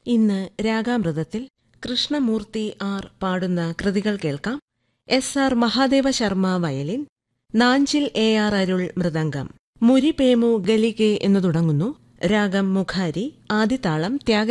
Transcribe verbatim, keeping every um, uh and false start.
ഇന്ന് രാഗാമൃതത്തിൽ കൃഷ്ണമൂർത്തി ആർ പാടുന്ന കൃതികൾ കേൾക്കാം. S R Mahadeva Sharma violin, Nanjil A R അരുൾ മൃദംഗം. മുരിപേമു ഗലികെ എന്നു തുടങ്ങുന്നു. രാഗം മുഖാരി. ആദിതാളം ത്യാഗ